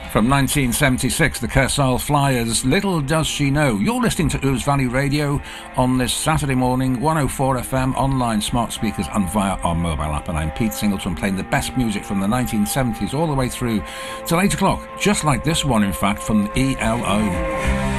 From 1976, the Kersal Flyers, Little Does She Know. You're listening to Ouse Valley Radio on this Saturday morning, 104 FM, online smart speakers and via our mobile app. And I'm Pete Singleton, playing the best music from the 1970s all the way through till 8 o'clock, just like this one, in fact, from the ELO.